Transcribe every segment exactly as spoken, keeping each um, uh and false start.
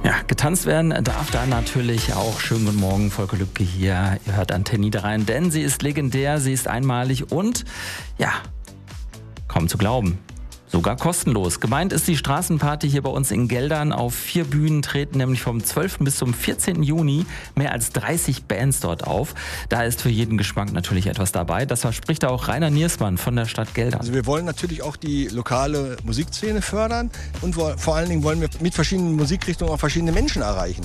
Ja, getanzt werden darf da natürlich auch. Schönen guten Morgen, Volker Lübcke hier. Ihr hört Antenne Niederrhein, denn sie ist legendär, sie ist einmalig und, ja, kaum zu glauben, sogar kostenlos. Gemeint ist die Straßenparty hier bei uns in Geldern. Auf vier Bühnen treten nämlich vom zwölften bis zum vierzehnten Juni mehr als dreißig Bands dort auf. Da ist für jeden Geschmack natürlich etwas dabei. Das verspricht auch Rainer Niersmann von der Stadt Geldern. Also wir wollen natürlich auch die lokale Musikszene fördern und vor allen Dingen wollen wir mit verschiedenen Musikrichtungen auch verschiedene Menschen erreichen.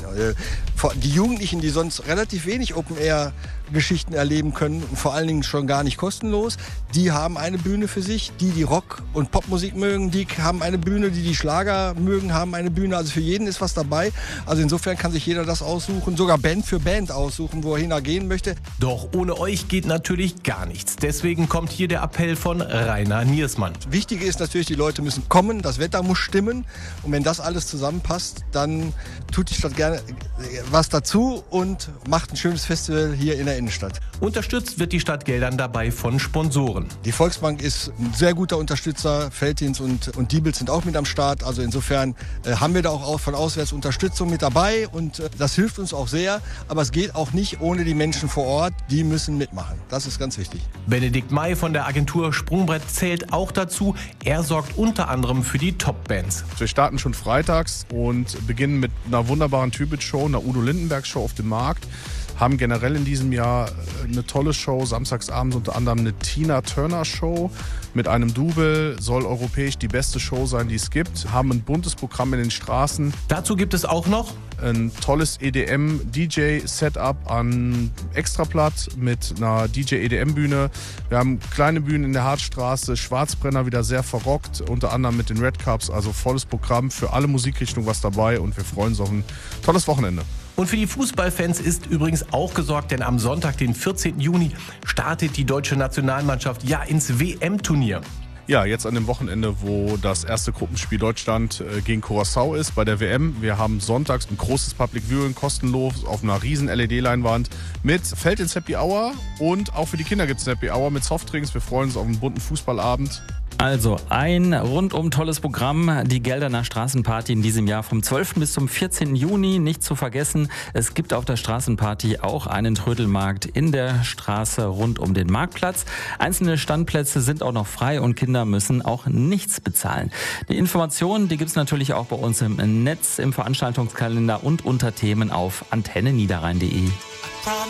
Die Jugendlichen, die sonst relativ wenig Open-Air-Geschichten erleben können und vor allen Dingen schon gar nicht kostenlos, die haben eine Bühne für sich. Die, die Rock- und Popmusik mögen, die haben eine Bühne, die die Schlager mögen, haben eine Bühne. Also für jeden ist was dabei. Also insofern kann sich jeder das aussuchen, sogar Band für Band aussuchen, wo er hingehen möchte. Doch ohne euch geht natürlich gar nichts. Deswegen kommt hier der Appell von Rainer Niersmann. Wichtig ist natürlich, die Leute müssen kommen, das Wetter muss stimmen. Und wenn das alles zusammenpasst, dann tut die Stadt gerne was dazu und macht ein schönes Festival hier in der Innenstadt. Unterstützt wird die Stadt Geldern dabei von Sponsoren. Die Volksbank ist ein sehr guter Unterstützer. Veltins und, und Diebels sind auch mit am Start. Also insofern äh, haben wir da auch von auswärts Unterstützung mit dabei und äh, das hilft uns auch sehr. Aber es geht auch nicht ohne die Menschen vor Ort. Die müssen mitmachen. Das ist ganz wichtig. Benedikt May von der Agentur Sprungbrett zählt auch dazu. Er sorgt unter anderem für die Top-Bands. Wir starten schon freitags und beginnen mit einer wunderbaren Tübit-Show, einer Udo Lindenberg-Show auf dem Markt. Haben generell in diesem Jahr eine tolle Show, samstagsabends unter anderem eine Tina Turner Show mit einem Double, soll europäisch die beste Show sein, die es gibt. Haben ein buntes Programm in den Straßen. Dazu gibt es auch noch ein tolles E D M-D J-Setup an Extrablatt mit einer D J-E D M-Bühne. Wir haben kleine Bühnen in der Hartstraße, Schwarzbrenner wieder sehr verrockt, unter anderem mit den Red Cups, also volles Programm für alle Musikrichtungen was dabei und wir freuen uns auf ein tolles Wochenende. Und für die Fußballfans ist übrigens auch gesorgt, denn am Sonntag, den vierzehnten Juni, startet die deutsche Nationalmannschaft ja ins W M-Turnier. Ja, jetzt an dem Wochenende, wo das erste Gruppenspiel Deutschland gegen Curaçao ist bei der W M. Wir haben sonntags ein großes Public Viewing kostenlos auf einer riesen L E D-Leinwand mit Veltins Happy Hour und auch für die Kinder gibt es eine Happy Hour mit Softdrinks. Wir freuen uns auf einen bunten Fußballabend. Also ein rundum tolles Programm, die Gelderner Straßenparty in diesem Jahr vom zwölften bis zum vierzehnten Juni. Nicht zu vergessen, es gibt auf der Straßenparty auch einen Trödelmarkt in der Straße rund um den Marktplatz. Einzelne Standplätze sind auch noch frei und Kinder müssen auch nichts bezahlen. Die Informationen, die gibt es natürlich auch bei uns im Netz, im Veranstaltungskalender und unter Themen auf antenne niederrhein punkt de.